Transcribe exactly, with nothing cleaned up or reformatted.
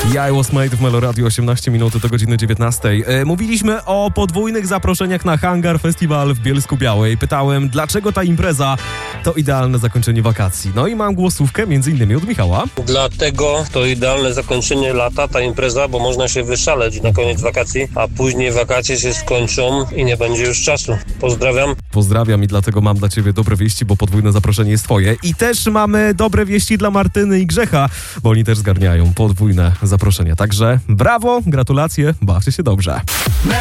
Ja, I Was Made w Meloradio, osiemnaście minut do godziny dziewiętnastej. E, mówiliśmy o podwójnych zaproszeniach na Hangar Festiwal w Bielsku-Białej. Pytałem, dlaczego ta impreza to idealne zakończenie wakacji. No i mam głosówkę między innymi od Michała. Dlatego to idealne zakończenie lata, ta impreza, bo można się wyszaleć na koniec wakacji, a później wakacje się skończą i nie będzie już czasu. Pozdrawiam. Pozdrawiam i dlatego mam dla ciebie dobre wieści, bo podwójne zaproszenie jest twoje. I też mamy dobre wieści dla Martyny i Grzecha, bo oni też zgarniają podwójne zaproszenia. Także brawo, gratulacje, bawcie się dobrze.